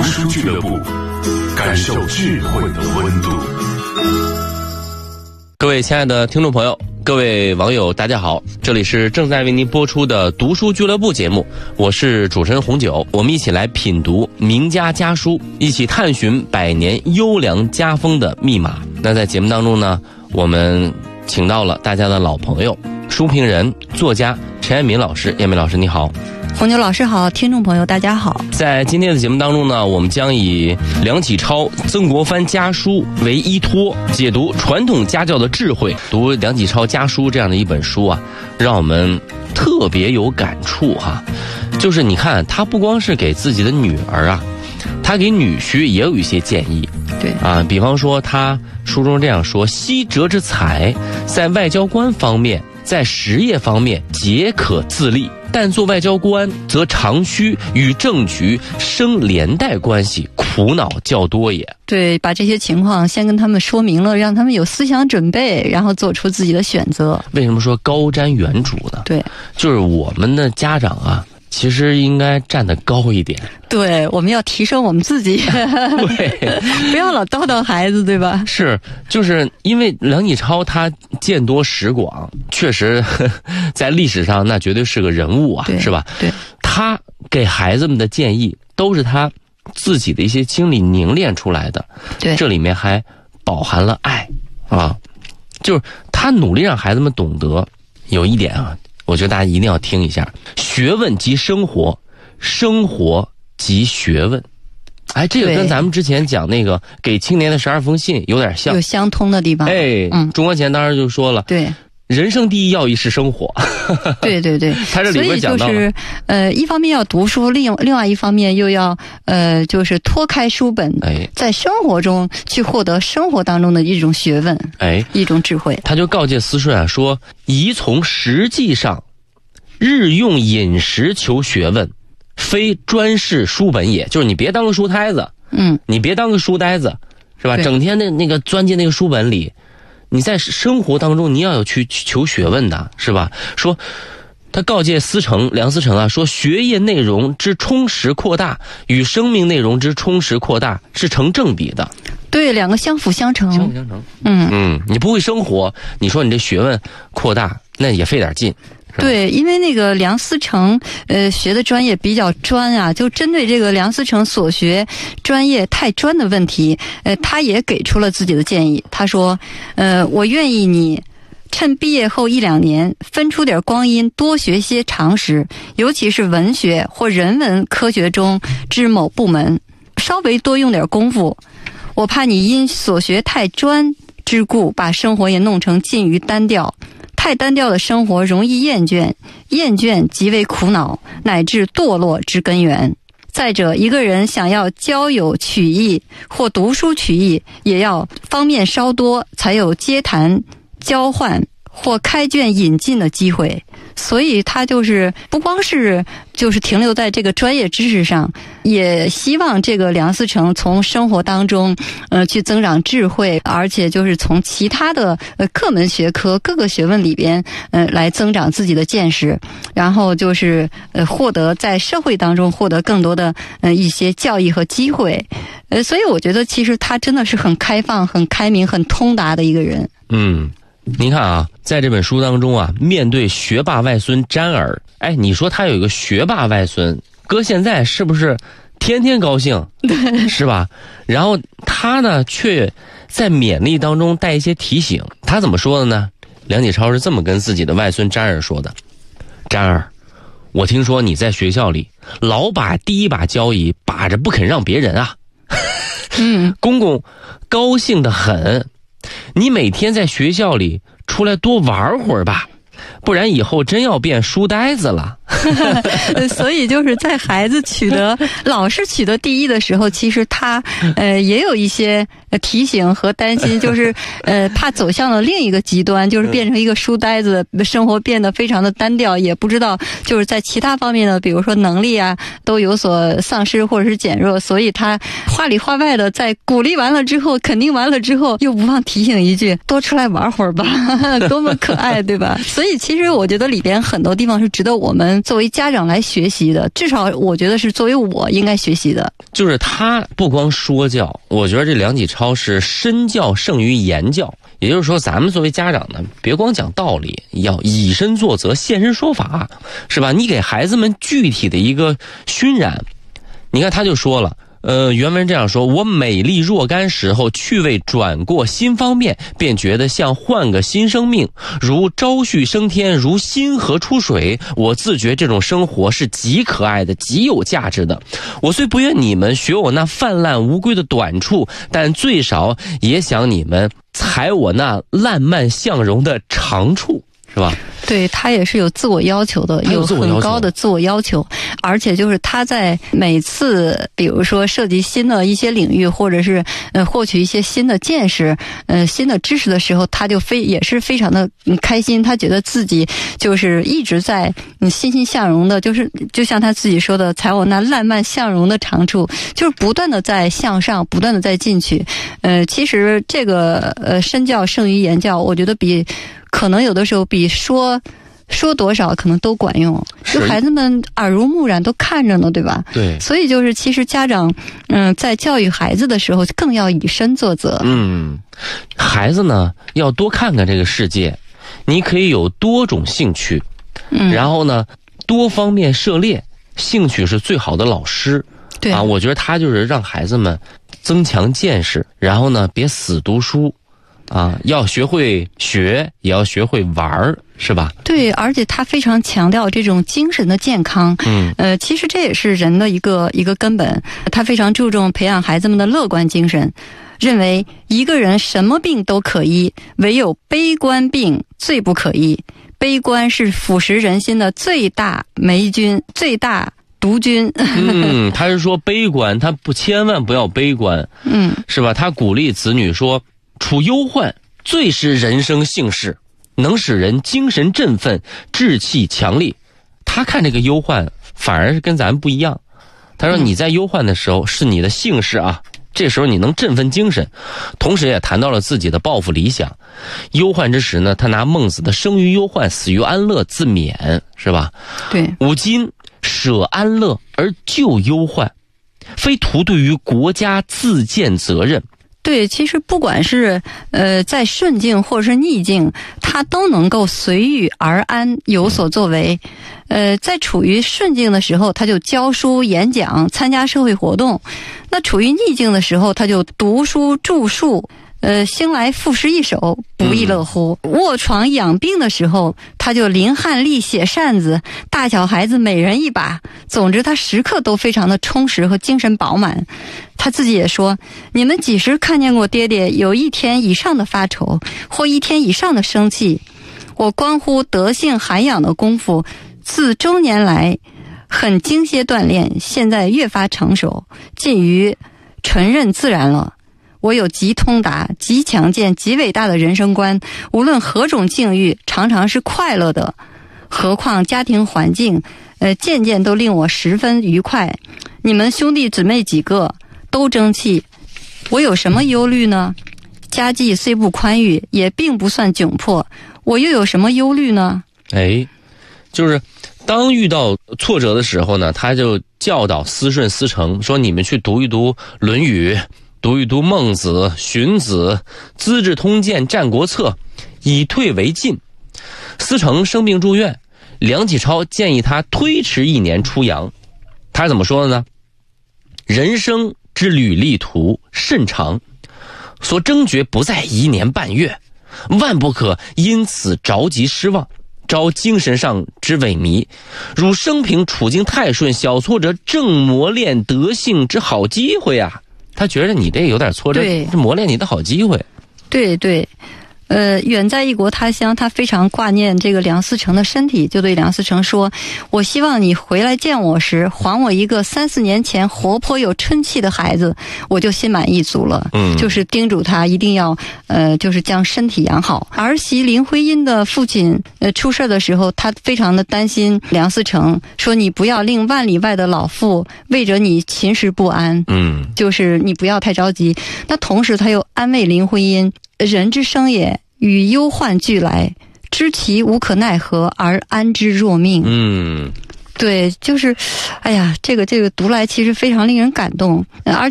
书俱乐部，感受智慧的温度。 各位亲爱的听众朋友，各位网友大家好，这里是正在为您播出的读书俱乐部节目，我是主持人红酒，我们一起来品读名家家书，一起探寻百年优良家风的密码。那在节目当中呢，我们请到了大家的老朋友，书评人作家陈彦敏老师。彦敏老师你好。 红牛老师好，听众朋友大家好。 在今天的节目当中呢，我们将以梁启超、曾国藩家书为依托，解读传统家教的智慧。读梁启超家书这样的一本书啊，让我们特别有感触哈。就是你看，他不光是给自己的女儿啊，他给女婿也有一些建议。 对啊，比方说他书中这样说：西哲之才，在外交官方面，在实业方面皆可自立，但做外交官则常需与政局生连带关系，苦恼较多也。 对，把这些情况先跟他们说明了，让他们有思想准备，然后做出自己的选择。 为什么说高瞻远瞩呢？ 对， 就是我们的家长啊，其实应该站得高一点。 对，我们要提升我们自己。 对， 不要老叨叨孩子，对吧？ 是，就是因为梁启超他见多识广，确实在历史上那绝对是个人物啊，是吧？ 对， 他给孩子们的建议都是他自己的一些经历凝练出来的。 对， 这里面还饱含了爱啊，就是他努力让孩子们懂得有一点啊，我觉得大家一定要听一下：学问即生活，生活即学问。哎，这个跟咱们之前讲那个给青年的12封信有点像， 有相通的地方。 哎，中国前当时就说了， 对， 人生第一要义是生活。 对对对， 他这里边讲到了， 所以就是一方面要读书，另外一方面又要就是脱开书本，在生活中去获得生活当中的一种学问，一种智慧。 他就告诫思顺啊，说宜从实际上日用饮食求学问，非专事书本也。就是你别当个书呆子，你别当个书呆子，是吧？整天的那个钻进那个书本里，你在生活当中你要有去求学问的，是吧？说他告诫梁思成啊，说学业内容之充实扩大与生命内容之充实扩大是成正比的。 对，两个相辅相成。 相辅相成。你不会生活，你说你这学问扩大，那也费点劲。 对，因为那个梁思成学的专业比较专啊，就针对这个梁思成所学专业太专的问题，他也给出了自己的建议。他说我愿意你趁毕业后1-2年分出点光阴，多学些常识，尤其是文学或人文科学中之某部门，稍微多用点功夫。我怕你因所学太专之故，把生活也弄成近于单调。太单调的生活容易厌倦，厌倦极为苦恼，乃至堕落之根源。再者，一个人想要交友取义或读书取义，也要方面稍多，才有接谈、交换或开卷引进的机会。所以他就是不光是就是停留在这个专业知识上，也希望这个梁思成从生活当中去增长智慧，而且就是从其他的各门学科各个学问里边来增长自己的见识，然后就是获得在社会当中获得更多的一些教益和机会。所以我觉得其实他真的是很开放、很开明、很通达的一个人。 您看啊，在这本书当中啊，面对学霸外孙詹儿，你说他有一个学霸外孙，搁现在是不是天天高兴，是吧？然后他呢，却在勉励当中带一些提醒。他怎么说的呢？梁启超是这么跟自己的外孙詹儿说的：詹儿，我听说你在学校里老把第一把交椅把着不肯让别人啊。公公高兴得很。你每天在学校里出来多玩会儿吧，不然以后真要变书呆子了。 所以就是在孩子老是取得第一的时候，其实他也有一些提醒和担心，就是怕走向了另一个极端，就是变成一个书呆子，生活变得非常的单调，也不知道就是在其他方面的比如说能力啊都有所丧失或者是减弱。所以他话里话外的在鼓励完了之后，肯定完了之后，又不忘提醒一句多出来玩会儿吧。多么可爱，对吧？所以其实我觉得里边很多地方是值得我们作作为家长来学习的，至少我觉得是作为我应该学习的。 就是他不光说教，我觉得这梁启超是身教胜于言教。也就是说，咱们作为家长呢，别光讲道理，要以身作则，现身说法，是吧？你给孩子们具体的一个熏染。你看他就说了，原文这样说：我美丽若干时候，趣味转过新方面，便觉得像换个新生命，如朝旭升天，如新河出水。我自觉这种生活是极可爱的，极有价值的。我虽不愿你们学我那泛滥无归的短处，但最少也想你们采我那烂漫向荣的长处，是吧？ 对，他也是有自我要求的，有很高的自我要求，而且就是他在每次比如说涉及新的一些领域，或者是获取一些新的见识新的知识的时候，他就也是非常的开心，他觉得自己就是一直在欣欣向荣的，就是就像他自己说的，采我那烂漫向荣的长处，就是不断的在向上，不断的在进取。其实这个身教胜于言教，我觉得可能有的时候比说多少可能都管用，就孩子们耳濡目染都看着呢，对吧？ 对。 所以就是其实家长在教育孩子的时候更要以身作则。 孩子呢要多看看这个世界，你可以有多种兴趣，然后呢多方面涉猎，兴趣是最好的老师。 对啊，我觉得他就是让孩子们增强见识，然后呢别死读书。要学会学，也要学会玩，是吧？对， 而且他非常强调这种精神的健康。其实这也是人的一个根本。他非常注重培养孩子们的乐观精神，认为一个人什么病都可医，唯有悲观病最不可医。悲观是腐蚀人心的最大霉菌，最大毒菌。 他是说悲观，他千万不要悲观。是吧？他鼓励子女说，处忧患最是人生幸事，能使人精神振奋，志气强力。他看这个忧患反而是跟咱们不一样。他说你在忧患的时候是你的幸事啊，这时候你能振奋精神。同时也谈到了自己的抱负理想。忧患之时呢，他拿孟子的生于忧患，死于安乐自勉，是吧？对。吾今舍安乐而救忧患，非徒对于国家自见责任。 对，其实不管是在顺境或者是逆境，他都能够随遇而安，有所作为。在处于顺境的时候，他就教书演讲，参加社会活动；那处于逆境的时候，他就读书著述。兴来赋诗一首，不亦乐乎。卧床养病的时候，他就淋汗沥写扇子，大小孩子每人一把。总之他时刻都非常的充实和精神饱满。他自己也说，你们几时看见过爹爹有一天以上的发愁，或一天以上的生气？我关乎德性涵养的功夫，自中年来很精些锻炼，现在越发成熟，近于纯任自然了。我有极通达、极强健、极伟大的人生观，无论何种境遇，常常是快乐的。何况家庭环境，渐渐都令我十分愉快。你们兄弟姊妹几个都争气，我有什么忧虑呢？家计虽不宽裕，也并不算窘迫，我又有什么忧虑呢？ 就是当遇到挫折的时候呢，他就教导思顺、思成，说你们去读一读《论语》，读一读孟子、荀子、资治通鉴、战国策，以退为进。思成生病住院，梁启超建议他推迟1年出洋。他怎么说的呢？人生之履历途甚长，所争决不在1年半月，万不可因此着急失望，招精神上之萎靡。如生平处境太顺，小挫折正磨练德性之好机会啊。他觉得你这有点挫折，是磨练你的好机会。 对对。远在异国他乡，他非常挂念这个梁思成的身体，就对梁思成说，我希望你回来见我时，还我一个3、4年前活泼有春气的孩子，我就心满意足了。就是叮嘱他一定要就是将身体养好。儿媳林徽因的父亲出事的时候，他非常的担心梁思成，说你不要令万里外的老父为着你秦时不安。就是你不要太着急。那同时他又安慰林徽因，人之生也，与忧患俱来，知其无可奈何而安之若命。 对，就是，哎呀，这个读来其实非常令人感动，而